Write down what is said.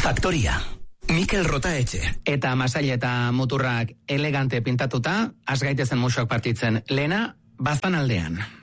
Faktoria. Mikel Rotaetxe. Eta masail eta muturrak elegante pintatuta, has gaitezen musuak partitzen. Lehena, baztan aldean.